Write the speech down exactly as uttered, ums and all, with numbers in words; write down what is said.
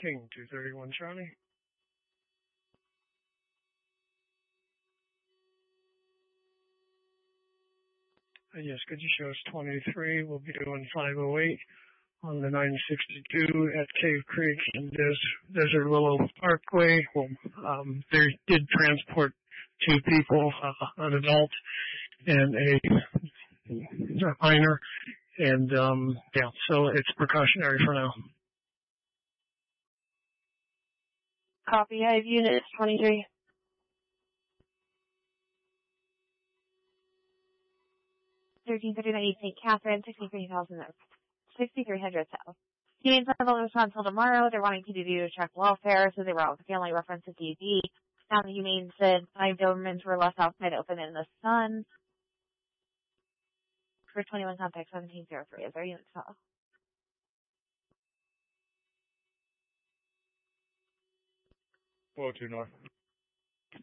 King, two thirty-one Charlie. Uh, yes, could you show us twenty-three? We'll be doing five oh eight on the nine sixty-two at Cave Creek and Des- Desert Willow Parkway. Well, um, they did transport two people, uh, an adult and a minor, and um, yeah, so it's precautionary for now. Copy. I have units twenty-three. thirteen thirty-nine East Saint Catherine, sixty-three thousand, sixty-three hundred south. Units unable to respond until tomorrow. They're wanting to do check welfare, so they were out with the family reference to D B. Now the humane said five Dobermans were left outside open in the sun. For twenty-one contact seventeen oh three is our unit cell. four oh two North.